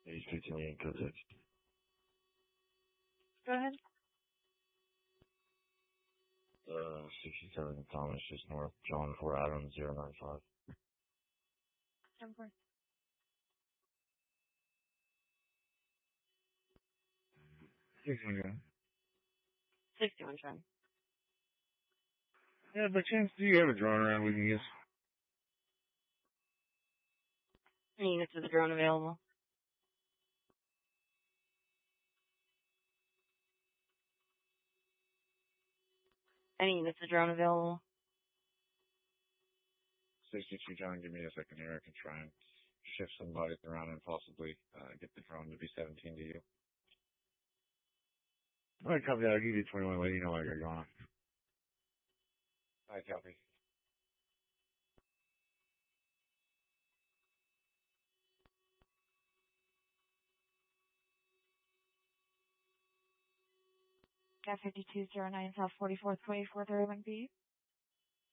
Maybe speak to me in context. Go ahead. 67 Thomas, just north, John 4 Adam 095. 10-4. Yeah. 61 Trent. Yeah, by chance, do you have a drone around we can use? Any units of the drone available? Any units of the drone available? 62 John, give me a second here. I can try and shift some bodies around and possibly get the drone to be 17 to you. Alright, copy that. I'll give you 21. Let you know I got going on. Alright, copy. Cat 5209 South 44th Way, 431B.